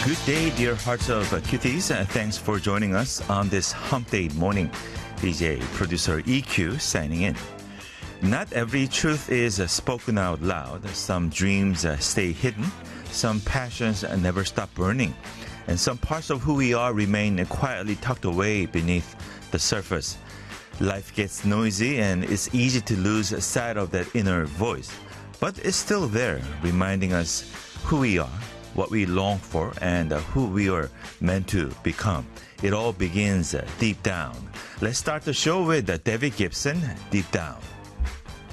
Good day, dear hearts of cuties. Thanks for joining us on this hump day morning. DJ producer EQ signing in. Not every truth is spoken out loud. Some dreams stay hidden. Some passions never stop burning. And some parts of who we are remain quietly tucked away beneath the surface. Life gets noisy and it's easy to lose sight of that inner voice. But it's still there, reminding us who we are, what we long for, and who we are meant to become. It all begins deep down. Let's start the show with David Gibson, Deep Down.